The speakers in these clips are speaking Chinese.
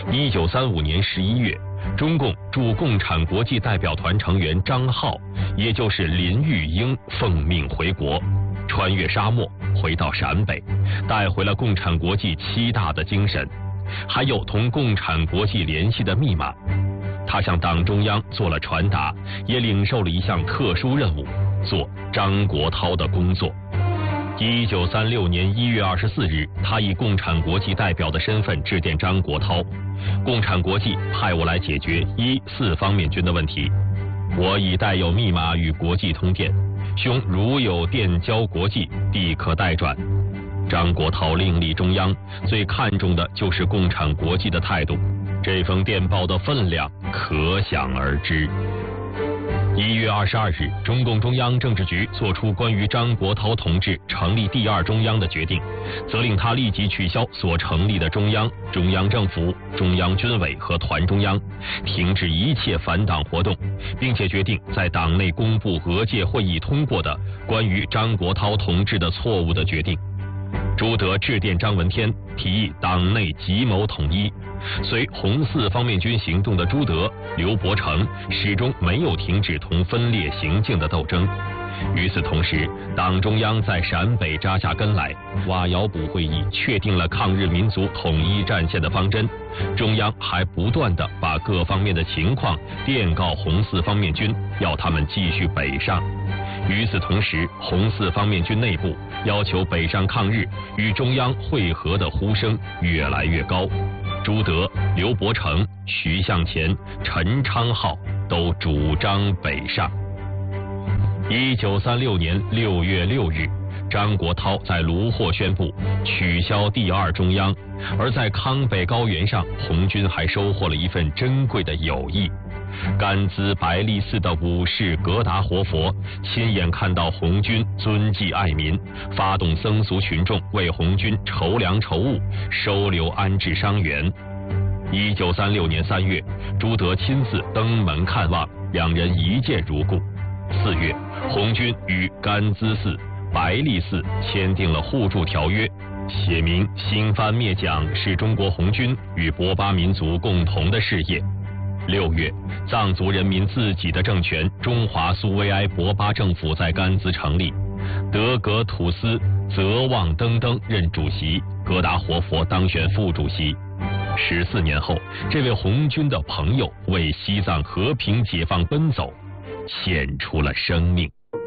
1935年11月，中共驻共产国际代表团成员张浩，也就是林玉英奉命回国，穿越沙漠回到陕北，带回了共产国际7大的精神，还有同共产国际联系的密码。他向党中央做了传达，也领受了一项特殊任务，做张国焘的工作。1936年1月24日，他以共产国际代表的身份致电张国焘，共产国际派我来解决1、4方面军的问题，我已带有密码与国际通电，兄如有电交国际，必可代转。张国焘另立中央，最看重的就是共产国际的态度，这封电报的分量可想而知。1月22日，中共中央政治局作出关于张国焘同志成立第2中央的决定，责令他立即取消所成立的中央、中央政府、中央军委和团中央，停止一切反党活动，并且决定在党内公布俄界会议通过的关于张国焘同志的错误的决定。朱德致电张闻天，提议党内集谋统一。随红4方面军行动的朱德、刘伯承始终没有停止同分裂行径的斗争。与此同时，党中央在陕北扎下根来，瓦窑堡会议确定了抗日民族统一战线的方针，中央还不断地把各方面的情况电告红4方面军，要他们继续北上。与此同时，红4方面军内部要求北上抗日与中央会合的呼声越来越高，朱德、刘伯承、徐向前、陈昌浩都主张北上。1936年6月6日，张国焘在卢霍宣布取消第2中央，而在康北高原上，红军还收获了一份珍贵的友谊。甘孜白力寺的武士格达活佛亲眼看到红军遵纪爱民，发动僧俗群众为红军筹粮筹物，收留安置伤员。1936年3月，朱德亲自登门看望，两人一见如故。4月，红军与甘孜寺、白力寺签订了互助条约，写明新番灭蒋是中国红军与博巴民族共同的事业。6月，藏族人民自己的政权中华苏维埃博巴政府在甘孜成立，德格土司泽旺登登任主席，格达活佛当选副主席。14年后，这位红军的朋友为西藏和平解放奔走，献出了生命。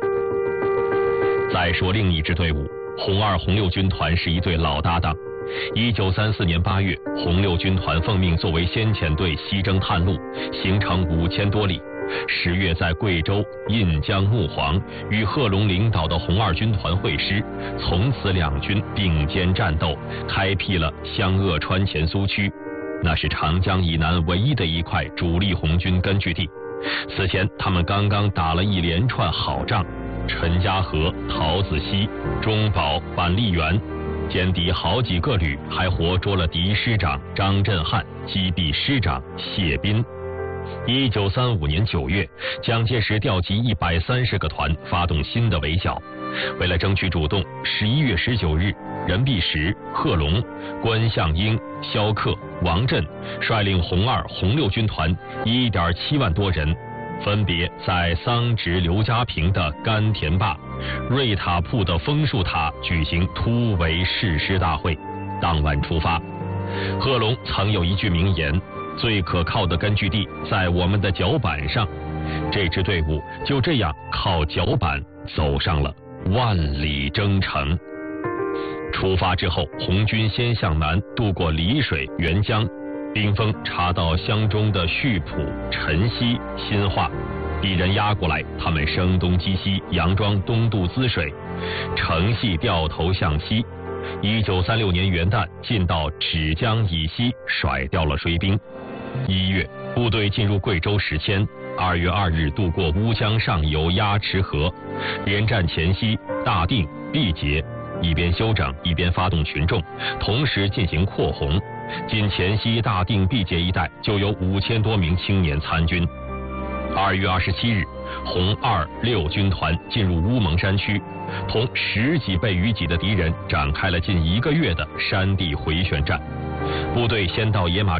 再说另一支队伍，红2、红6军团是一对老搭档。1934年8月，红6军团奉命作为先遣队西征探路，行程5000多里。10月在贵州、印江、木黄与贺龙领导的红2军团会师，从此两军并肩战斗，开辟了湘鄂川黔苏区，那是长江以南唯一的一块主力红军根据地。此前他们刚刚打了一连串好仗，陈家河、桃子溪、中保、板栗园，歼敌好几个旅，还活捉了敌师长张振汉，击毙师长谢斌。1935年9月，蒋介石调集130个团，发动新的围剿。为了争取主动，11月19日，任弼时、贺龙、关向英、萧克、王震率领红2、红6军团1.7万多人，分别在桑植刘家坪的甘田坝、瑞塔铺的枫树塔举行突围誓师大会，当晚出发。贺龙曾有一句名言：最可靠的根据地在我们的脚板上。这支队伍就这样靠脚板走上了万里征程。出发之后，红军先向南渡过丽水、沅江，兵锋插到湘中的溆浦、辰溪、新化，敌人压过来，他们声东击西，佯装东渡滋水，乘隙掉头向西。1936年元旦，进到芷江以西，甩掉了水兵。1月，部队进入贵州石阡。2月2日，渡过乌江上游鸭池河，连战黔西、大定、毕节，一边休整，一边发动群众，同时进行扩红。仅黔西、大定、毕节一带就有5000多名青年参军。2月27日，红2、6军团进入乌蒙山区，同10几倍于己的敌人展开了近1个月的山地回旋战。部队先到野马